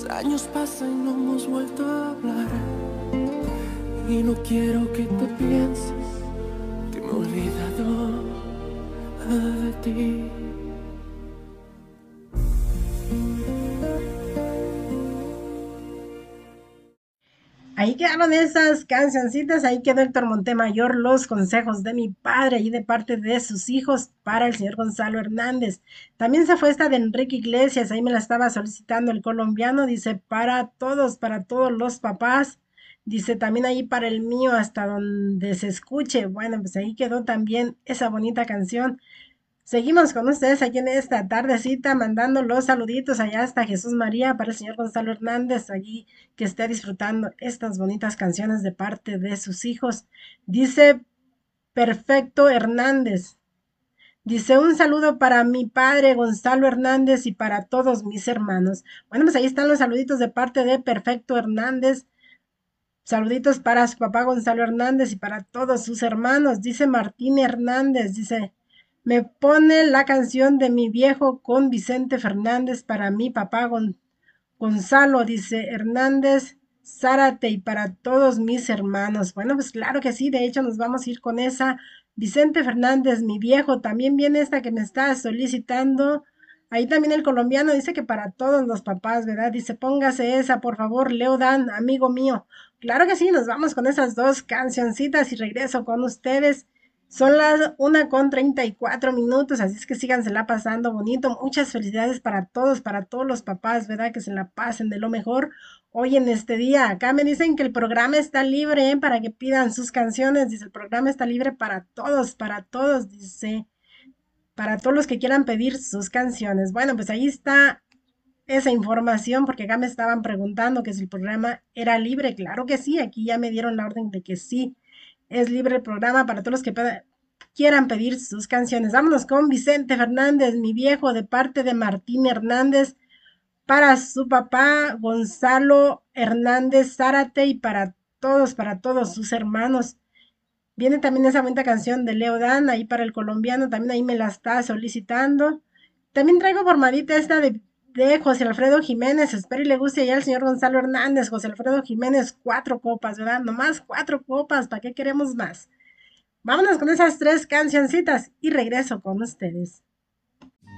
Años pasan y no hemos vuelto a hablar. Y no quiero que tú pienses que me he olvidado de ti. Ahí quedaron esas cancioncitas, ahí quedó Héctor Montemayor, los consejos de mi padre y de parte de sus hijos para el señor Gonzalo Hernández. También se fue esta de Enrique Iglesias, ahí me la estaba solicitando el colombiano, dice para todos los papás, dice también ahí para el mío hasta donde se escuche. Bueno, pues ahí quedó también esa bonita canción. Seguimos con ustedes aquí en esta tardecita, mandando los saluditos allá hasta Jesús María para el señor Gonzalo Hernández, allí que esté disfrutando estas bonitas canciones de parte de sus hijos. Dice Perfecto Hernández. Dice un saludo para mi padre Gonzalo Hernández y para todos mis hermanos. Bueno, pues ahí están los saluditos de parte de Perfecto Hernández. Saluditos para su papá Gonzalo Hernández y para todos sus hermanos. Dice Martín Hernández, dice, me pone la canción de mi viejo con Vicente Fernández para mi papá Gonzalo, dice Hernández Zárate y para todos mis hermanos. Bueno, pues claro que sí, de hecho nos vamos a ir con esa. Vicente Fernández, mi viejo, también viene esta que me está solicitando. Ahí también el colombiano dice que para todos los papás, ¿verdad? Dice, póngase esa, por favor, Leo Dan, amigo mío. Claro que sí, nos vamos con esas dos cancioncitas y regreso con ustedes. Son las 1:34, así es que sígansela pasando bonito. Muchas felicidades para todos los papás, ¿verdad? Que se la pasen de lo mejor hoy en este día. Acá me dicen que el programa está libre, ¿eh? Para que pidan sus canciones. Dice, el programa está libre para todos, dice, para todos los que quieran pedir sus canciones. Bueno, pues ahí está esa información, porque acá me estaban preguntando que si el programa era libre. Claro que sí, aquí ya me dieron la orden de que sí, es libre el programa para todos los que quieran pedir sus canciones. Vámonos con Vicente Fernández, mi viejo, de parte de Martín Hernández, para su papá Gonzalo Hernández Zárate y para todos sus hermanos. Viene también esa bonita canción de Leo Dan, ahí para el colombiano, también ahí me la está solicitando. También traigo formadita esta de José Alfredo Jiménez, espero y le guste ya al señor Gonzalo Hernández. José Alfredo Jiménez, 4 copas, ¿verdad? Nomás 4 copas, ¿para qué queremos más? Vámonos con esas tres cancioncitas y regreso con ustedes.